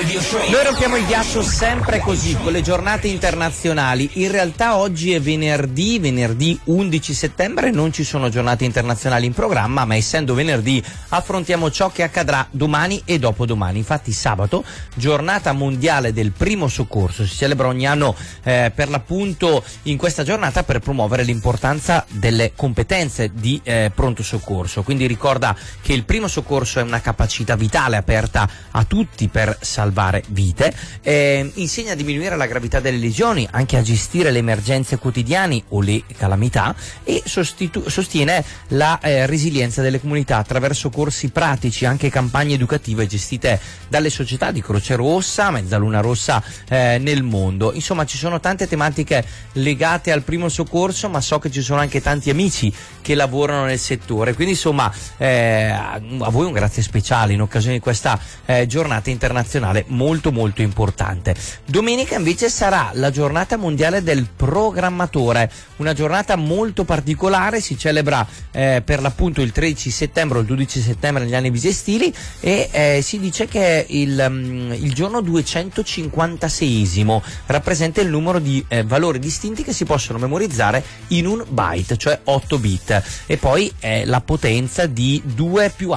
Noi rompiamo il ghiaccio sempre così, con le giornate internazionali. In realtà oggi è venerdì 11 settembre, non ci sono giornate internazionali in programma, ma essendo venerdì affrontiamo ciò che accadrà domani e dopodomani. Infatti sabato, giornata mondiale del primo soccorso, si celebra ogni anno per l'appunto in questa giornata per promuovere l'importanza delle competenze di pronto soccorso. Quindi ricorda che il primo soccorso è una capacità vitale aperta a tutti per salvare vite, insegna a diminuire la gravità delle lesioni, anche a gestire le emergenze quotidiane o le calamità, e sostiene la resilienza delle comunità attraverso corsi pratici, anche campagne educative gestite dalle società di Croce Rossa, Mezzaluna Rossa nel mondo. Insomma, ci sono tante tematiche legate al primo soccorso, ma so che ci sono anche tanti amici che lavorano nel settore, quindi insomma a voi un grazie speciale in occasione di questa giornata internazionale molto molto importante. Domenica invece sarà la giornata mondiale del programmatore, una giornata molto particolare, si celebra per l'appunto il 13 settembre o il 12 settembre negli anni bisestili, e si dice che il giorno 256esimo rappresenta il numero di valori distinti che si possono memorizzare in un byte, cioè 8 bit, e poi la potenza di 2 più